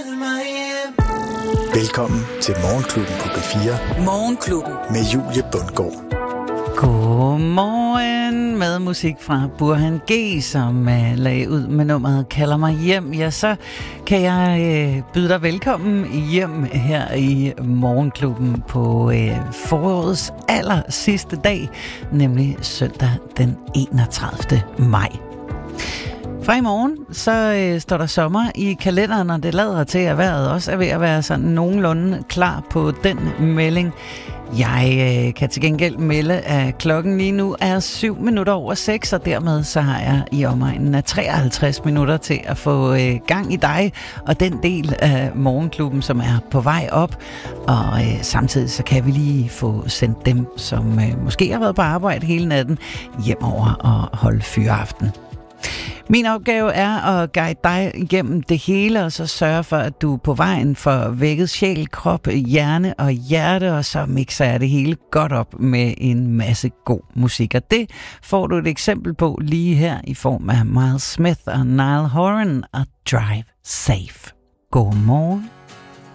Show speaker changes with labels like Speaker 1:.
Speaker 1: Velkommen til Morgenklubben på B4.
Speaker 2: Morgenklubben
Speaker 1: Med Julie Bundgaard.
Speaker 3: Godmorgen med musik fra Burhan G, som lagde ud med nummeret Kalder mig hjem. Ja, så kan jeg byde dig velkommen hjem her i Morgenklubben på forårets aller sidste dag, nemlig søndag den 31. maj. Fra i morgen, så står der sommer i kalenderen, og det lader til, at vejret også er ved at være sådan nogenlunde klar på den melding. Jeg kan til gengæld melde, at klokken lige nu er 6:07, og dermed så har jeg i omegnen af 53 minutter til at få gang i dig og den del af Morgenklubben, som er på vej op. Og samtidig så kan vi lige få sendt dem, som måske har været på arbejde hele natten, hjemover og holde fyraften. Min opgave er at guide dig igennem det hele, og så sørge for, at du på vejen får vækket sjæl, krop, hjerne og hjerte, og så mixer jeg det hele godt op med en masse god musik. Og det får du et eksempel på lige her i form af Miles Smith og Niall Horan og Drive Safe. God morgen.